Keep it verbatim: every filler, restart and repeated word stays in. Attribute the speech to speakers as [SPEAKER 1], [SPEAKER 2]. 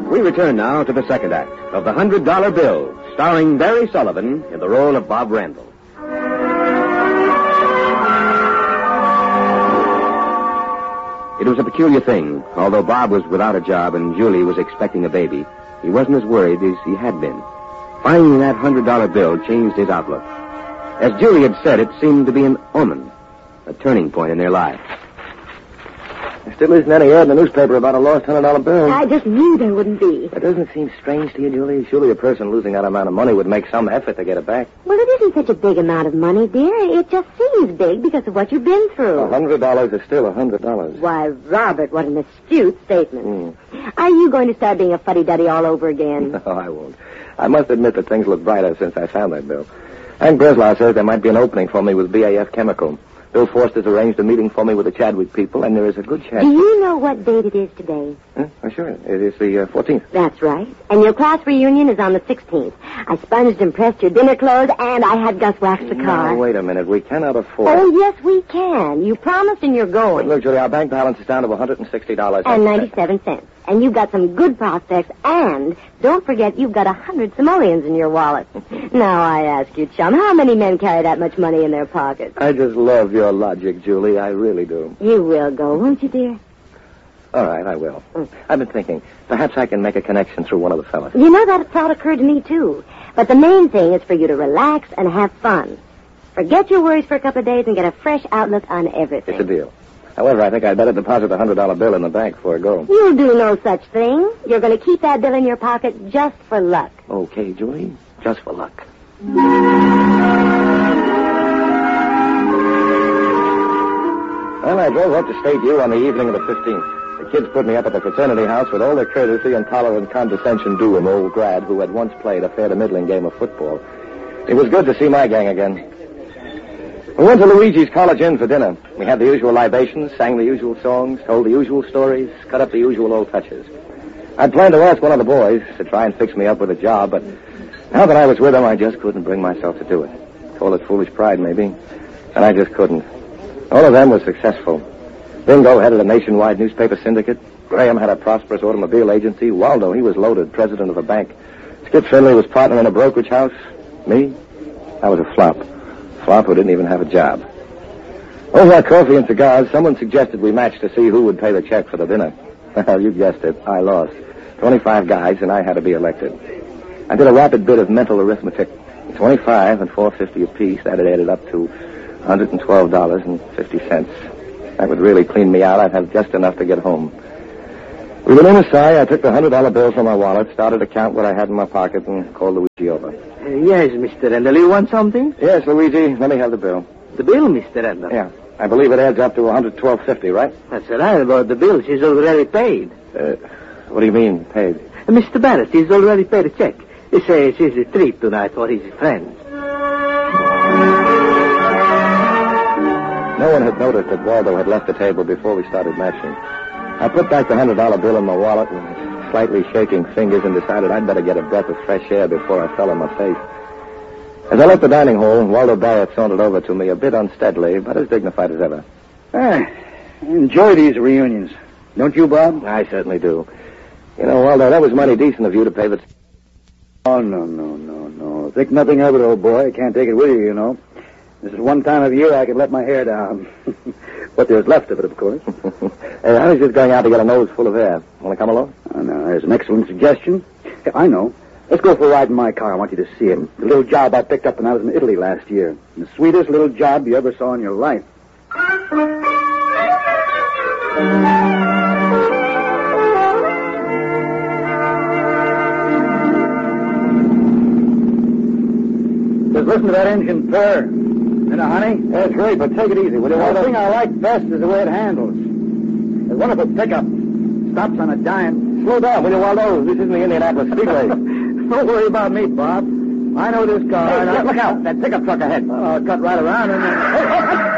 [SPEAKER 1] We return now to the second act of The Hundred Dollar Bill, starring Barry Sullivan in the role of Bob Randall. It was a peculiar thing. Although Bob was without a job and Julie was expecting a baby, he wasn't as worried as he had been. Finding that hundred dollar bill changed his outlook. As Julie had said, it seemed to be an omen, a turning point in their lives.
[SPEAKER 2] There still isn't any ad in the newspaper about a lost hundred dollar bill.
[SPEAKER 3] I just knew there wouldn't be.
[SPEAKER 2] That doesn't seem strange to you, Julie. Surely a person losing that amount of money would make some effort to get it back.
[SPEAKER 3] Well, it isn't such a big amount of money, dear. It just seems big because of what you've been through.
[SPEAKER 2] A hundred dollars is still a hundred dollars.
[SPEAKER 3] Why, Robert, what an astute statement.
[SPEAKER 2] Mm.
[SPEAKER 3] Are you going to start being a fuddy-duddy all over again?
[SPEAKER 2] No, I won't. I must admit that things look brighter since I found that bill. Hank Breslau says there might be an opening for me with B A F Chemical. Bill Forster's arranged a meeting for me with the Chadwick people, and there is a good chance...
[SPEAKER 3] Do you know what date it is today?
[SPEAKER 2] Huh? Oh, sure. It is the uh, fourteenth.
[SPEAKER 3] That's right. And your class reunion is on the sixteenth. I sponged and pressed your dinner clothes, and I had Gus wax the car.
[SPEAKER 2] No, wait a minute. We cannot afford...
[SPEAKER 3] Oh, yes, we can. You promised, and you're going.
[SPEAKER 2] But look, Julie, our bank balance is down to one hundred sixty dollars.
[SPEAKER 3] And ninety-seven cents. And you've got some good prospects, and don't forget you've got a hundred simoleons in your wallet. Now, I ask you, chum, how many men carry that much money in their pockets?
[SPEAKER 2] I just love your logic, Julie. I really do.
[SPEAKER 3] You will go, won't you, dear?
[SPEAKER 2] All right, I will. Mm. I've been thinking, perhaps I can make a connection through one of the fellas.
[SPEAKER 3] You know, that thought occurred to me, too. But the main thing is for you to relax and have fun. Forget your worries for a couple of days and get a fresh outlook on everything.
[SPEAKER 2] It's a deal. However, I think I'd better deposit the hundred dollar bill in the bank before I go.
[SPEAKER 3] You'll do no such thing. You're going to keep that bill in your pocket just for luck.
[SPEAKER 2] Okay, Julie. Just for luck. Well, I drove up to State U on the evening of the fifteenth. The kids put me up at the fraternity house with all the courtesy and tolerant condescension due an old grad who had once played a fair to middling game of football. It was good to see my gang again. We went to Luigi's College Inn for dinner. We had the usual libations, sang the usual songs, told the usual stories, cut up the usual old touches. I'd planned to ask one of the boys to try and fix me up with a job, but now that I was with him, I just couldn't bring myself to do it. Call it foolish pride, maybe. And I just couldn't. All of them were successful. Bingo headed a nationwide newspaper syndicate. Graham had a prosperous automobile agency. Waldo, he was loaded, president of a bank. Skip Finley was partner in a brokerage house. Me? I was a flop. Flop who didn't even have a job. Over our coffee and cigars, someone suggested we match to see who would pay the check for the dinner. Well, you guessed it. I lost. twenty-five guys, and I had to be elected. I did a rapid bit of mental arithmetic. twenty-five and four fifty apiece, that had added up to one hundred twelve dollars and fifty cents. That would really clean me out. I'd have just enough to get home. With an inner sigh, I took the hundred dollar bill from my wallet, started to count what I had in my pocket, and called Luigi over.
[SPEAKER 4] Uh, yes, Mister Randall, you want something?
[SPEAKER 2] Yes, Luigi, let me have the bill.
[SPEAKER 4] The bill, Mister Randall?
[SPEAKER 2] Yeah, I believe it adds up to one hundred twelve fifty, right?
[SPEAKER 4] That's right, but the bill, she's already paid.
[SPEAKER 2] Uh, what do you mean, paid?
[SPEAKER 4] Uh, Mister Barrett, he's already paid a check. He says it's a treat tonight for his friends.
[SPEAKER 2] No one had noticed that Waldo had left the table before we started matching. I put back the hundred dollar bill in my wallet with slightly shaking fingers and decided I'd better get a breath of fresh air before I fell on my face. As I left the dining hall, Waldo Barrett sauntered over to me a bit unsteadily, but as dignified as ever.
[SPEAKER 5] Ah, enjoy these reunions. Don't you, Bob?
[SPEAKER 2] I certainly do. You know, Waldo, that was mighty decent of you to pay the...
[SPEAKER 5] Oh, no, no, no, no. Think nothing of it, old boy. I can't take it with you, you know. This is one time of year I could let my hair down. What there's left of it, of course.
[SPEAKER 2] Hey, I was just going out to get a nose full of air. Want to come along?
[SPEAKER 5] Oh, no, there's an excellent suggestion. Hey, I know. Let's go for a ride in my car. I want you to see it. The little job I picked up when I was in Italy last year. The sweetest little job you ever saw in your life. Just listen to that engine purr. You know, honey?
[SPEAKER 2] That's great, but take it easy, will you,
[SPEAKER 5] The
[SPEAKER 2] Waldo?
[SPEAKER 5] thing I like best is the way it handles. It's a wonderful pickup. Stops on a dime.
[SPEAKER 2] Slow down, will you, Waldo? This isn't the Indianapolis Speedway.
[SPEAKER 5] Don't worry about me, Bob. I know this car.
[SPEAKER 2] Hey,
[SPEAKER 5] and I...
[SPEAKER 2] look out. That pickup truck ahead.
[SPEAKER 5] Well, I'll cut right around and... Hey, hey, hey.